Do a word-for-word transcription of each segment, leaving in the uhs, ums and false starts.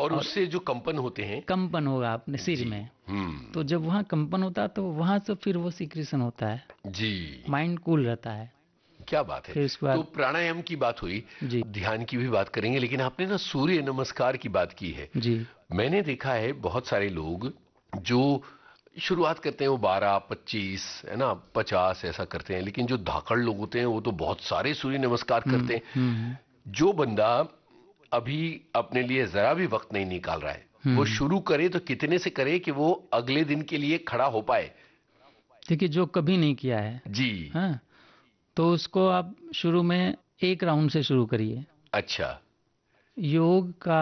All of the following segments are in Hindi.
और उससे जो कंपन होते हैं, कंपन होगा अपने सिर में। हम्म, तो जब वहाँ कंपन होता है तो वहाँ से फिर वो सिक्रेशन होता है, जी, माइंड कूल रहता है। क्या बात है। फिर उसके तो बाद प्राणायाम की बात हुई, जी ध्यान की भी बात करेंगे, लेकिन आपने ना सूर्य नमस्कार की बात की है। जी मैंने देखा है बहुत सारे लोग जो शुरुआत करते हैं वो बारह पच्चीस है ना, पचास ऐसा करते हैं, लेकिन जो धाकड़ लोग होते हैं वो तो बहुत सारे सूर्य नमस्कार हम्म करते हैं। हम्म जो बंदा अभी अपने लिए जरा भी वक्त नहीं निकाल रहा है, वो हम्म शुरू करे तो कितने से करे कि वो अगले दिन के लिए खड़ा हो पाए? देखिए, जो कभी नहीं किया है, जी, हाँ, तो उसको आप शुरू में एक राउंड से शुरू करिए। अच्छा, योग का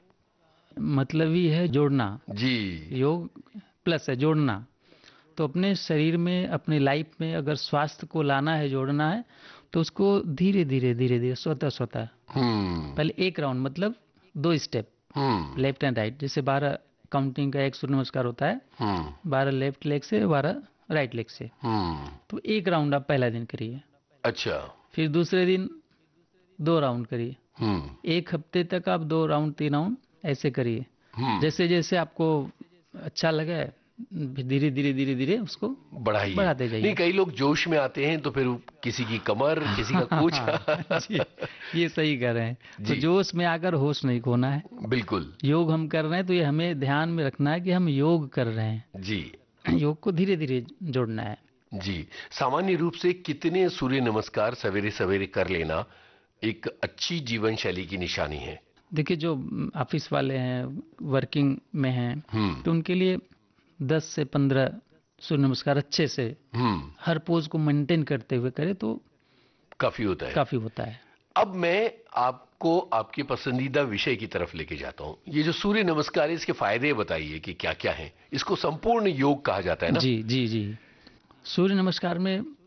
मतलब ही है जोड़ना। जी, योग प्लस है जोड़ना। तो अपने शरीर में, अपनी लाइफ में अगर स्वास्थ्य को लाना है, जोड़ना है, तो उसको धीरे धीरे धीरे धीरे स्वतः स्वतः हम्म, पहले एक राउंड, मतलब दो step, hmm, left and right. जैसे बारह काउंटिंग का एक सूर्य नमस्कार होता है, हम्म, बारह लेफ्ट लेग से, बारह राइट लेग से। हम्म, तो एक राउंड आप पहला दिन करिए, अच्छा, फिर दूसरे दिन दो राउंड करिए, हम्म, एक हफ्ते तक आप दो राउंड तीन राउंड ऐसे करिए। हम्म, जैसे जैसे आपको अच्छा लगे, धीरे धीरे धीरे धीरे उसको बढ़ाइए। बढ़ाते नहीं, जाइए। कई लोग जोश में आते हैं तो फिर किसी की कमर, किसी का कुछ। जी, ये सही कह रहे हैं। तो जी, जोश में आकर होश नहीं खोना है। बिल्कुल, योग हम कर रहे हैं तो ये हमें ध्यान में रखना है कि हम योग कर रहे हैं। जी, योग को धीरे धीरे जोड़ना है। जी। सामान्य रूप से कितने सूर्य नमस्कार सवेरे सवेरे कर लेना एक अच्छी जीवन शैली की निशानी है? देखिए, जो ऑफिस वाले हैं, वर्किंग में हैं, हम्म, तो उनके लिए दस से पंद्रह सूर्य नमस्कार अच्छे से हम्म, हर पोज को मेंटेन करते हुए करे तो काफी होता है। काफी होता है। अब मैं आपको आपके पसंदीदा विषय की तरफ लेके जाता हूं। ये जो सूर्य नमस्कार है, इसके फायदे बताइए कि क्या क्या हैं। इसको संपूर्ण योग कहा जाता है ना? जी जी जी सूर्य नमस्कार में